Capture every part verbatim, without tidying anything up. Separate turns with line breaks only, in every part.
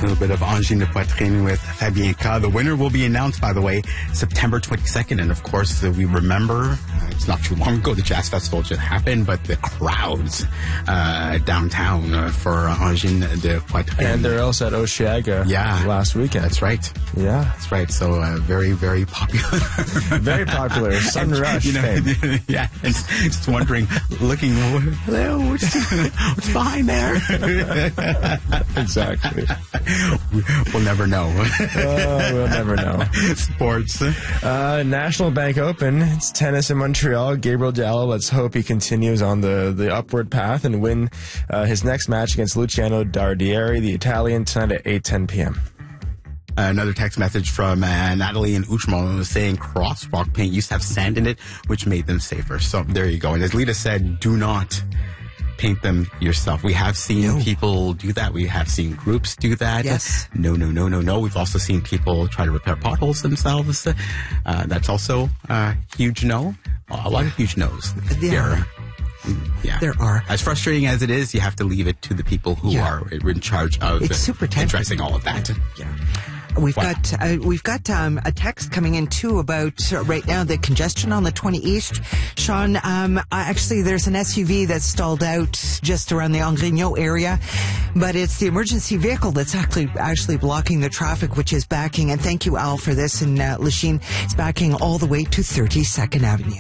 little bit of Angine de Poitrine with Fabien K. The winner will be announced, by the way, September twenty-second. And of course, uh, we remember, uh, it's not too long ago, the Jazz Festival just happened, but the crowds uh, downtown uh, for Angine de Poitrine.
And they're also at Osheaga
yeah,
last weekend.
That's right.
Yeah.
That's right. So uh, very, very popular.
Very popular. Sun Rush
you know,
fame.
Yeah. And just wondering, looking, hello, what's, what's behind there?
Exactly.
We'll never know.
Oh, we'll never know.
Sports.
Uh, National Bank Open. It's tennis in Montreal. Gabriel Diallo, let's hope he continues on the, the upward path and win uh, his next match against Luciano Dardieri, the Italian, tonight at eight ten p.m.
Another text message from uh, Natalie in Outremont saying crosswalk paint used to have sand in it, which made them safer. So there you go. And as Lita said, do not paint them yourself. We have seen no. people do that. We have seen groups do that.
Yes.
No, no, no, no, no. We've also seen people try to repair potholes themselves. Uh, that's also a huge no. A lot of huge no's.
Yeah.
There, yeah.
There are.
As frustrating as it is, you have to leave it to the people who
yeah.
are in charge of
it's super
addressing all of that.
Yeah. We've
wow.
got uh, we've got um, a text coming in too about uh, right now the congestion on the twenty East. Sean, um, actually there's an S U V that's stalled out just around the Angrignon area, but it's the emergency vehicle that's actually actually blocking the traffic, which is backing. And thank you, Al, for this. In uh, Lachine, it's backing all the way to thirty-second Avenue.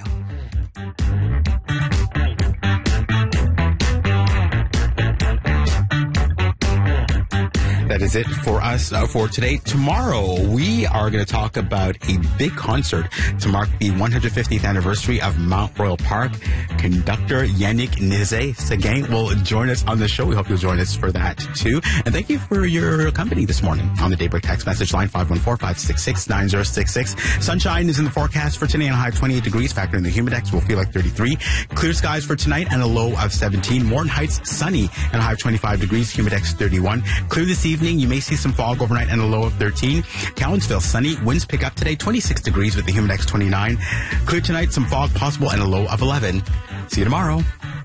That is it for us uh, for today. Tomorrow, we are going to talk about a big concert to mark the one hundred fiftieth anniversary of Mount Royal Park. Conductor Yannick Nézet-Séguin will join us on the show. We hope you'll join us for that, too. And thank you for your company this morning on the Daybreak text message line, five one four, five six six, nine zero six six. Sunshine is in the forecast for today and a high of twenty-eight degrees. Factor in the humidex, will feel like thirty-three. Clear skies for tonight and a low of seventeen. Morton Heights, sunny and a high of twenty-five degrees. Humidex, thirty-one. Clear this evening. You may see some fog overnight and a low of thirteen. Cowansville, sunny. Winds pick up today, twenty-six degrees with the humidex twenty-nine. Clear tonight, some fog possible and a low of eleven. See you tomorrow.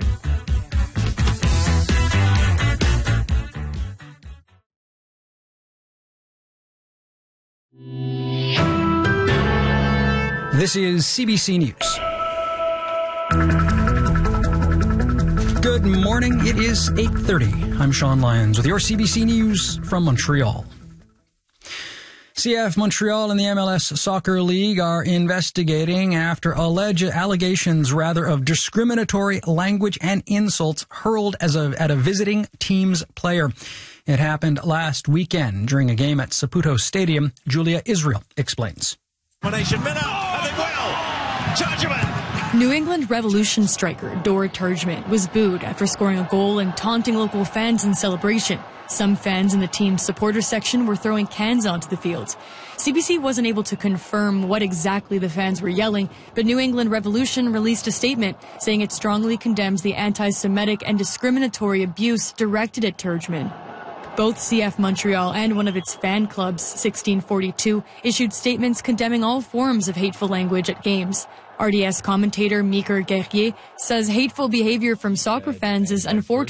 This is C B C News. Good morning. It is eight thirty. I'm Sean Lyons with your C B C News from Montreal. C F Montreal and the M L S Soccer League are investigating after alleged allegations, rather, of discriminatory language and insults hurled as a, at a visiting team's player. It happened last weekend during a game at Saputo Stadium. Julia Israel explains.
New England Revolution striker Dora Turgeman was booed after scoring a goal and taunting local fans in celebration. Some fans in the team's supporter section were throwing cans onto the field. C B C wasn't able to confirm what exactly the fans were yelling, but New England Revolution released a statement saying it strongly condemns the anti-Semitic and discriminatory abuse directed at Turgeman. Both C F Montreal and one of its fan clubs, sixteen forty-two, issued statements condemning all forms of hateful language at games. R D S commentator Meeker Guerrier says hateful behavior from soccer fans is unfortunate.